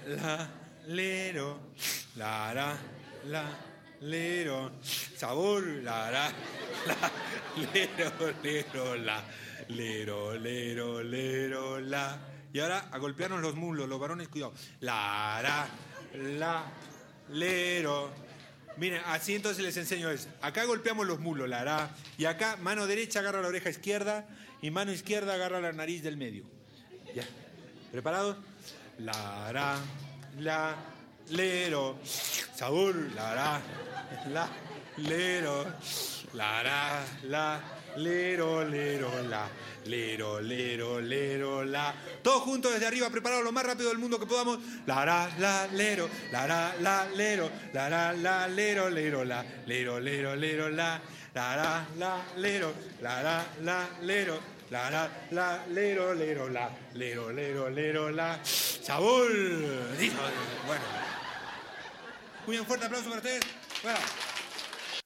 la, lero, la, lero, sabor, la, lero, la, lero, la. Y ahora a golpearnos los muslos, los varones, cuidado. La, lero. Miren, así entonces les enseño eso. Acá golpeamos los muslos, la, y acá mano derecha agarra la oreja izquierda y mano izquierda agarra la nariz del medio. Ya. ¿Preparados? La, lero, sabor, la, lero, la, lero, la, lero, la. Todos juntos desde arriba, preparados lo más rápido del mundo que podamos. La, lero, la, lero, la, lero, la, lero, la, lero, la, lero, la, lero, la, lero, la. ¡Sabor! Bueno. Muy bien, fuerte aplauso para ustedes. Bueno.